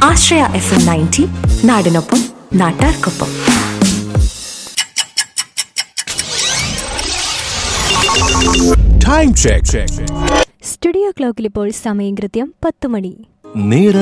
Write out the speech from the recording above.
ആശ്രയ FM 90 നാടിനൊപ്പം നാട്ടാർക്കൊപ്പം. Time check. Studio ക്ലോക്കിൽ ഇപ്പോൾ സമയം കൃത്യം 10 മണി.